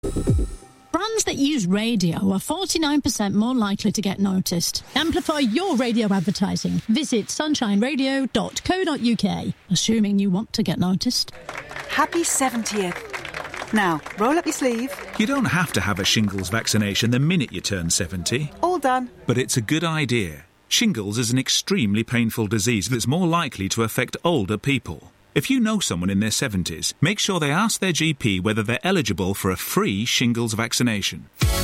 Brands that use radio are 49% more likely to get noticed. Amplify your radio advertising. Visit sunshineradio.co.uk. Assuming you want to get noticed. Happy 70th. Now, roll up your sleeve. You don't have to have a shingles vaccination the minute you turn 70. All done. But it's a good idea. Shingles is an extremely painful disease that's more likely to affect older people. If you know someone in their 70s, make sure they ask their GP whether they're eligible for a free shingles vaccination.